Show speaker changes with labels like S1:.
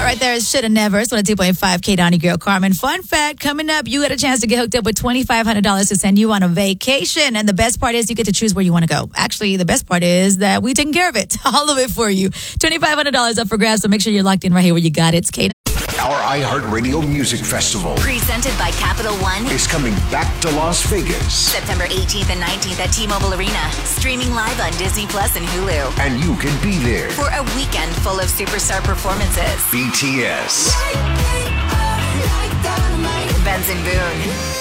S1: right there is Shoulda Never. It's 102.5 K Donnie Girl Carmen. Fun fact, coming up, you get a chance to get hooked up with $2,500 to send you on a vacation. And the best part is you get to choose where you want to go. Actually, the best part is that we taking care of it. All of it for you. $2,500 up for grabs, so make sure you're locked in right here where you got it. It's K.
S2: Our iHeartRadio Music Festival,
S3: presented by Capital One,
S2: is coming back to Las Vegas.
S3: September 18th and 19th at T-Mobile Arena. Streaming live on Disney Plus and Hulu.
S2: And you can be there
S3: For a weekend full of superstar performances.
S2: BTS,
S3: Benson Boone.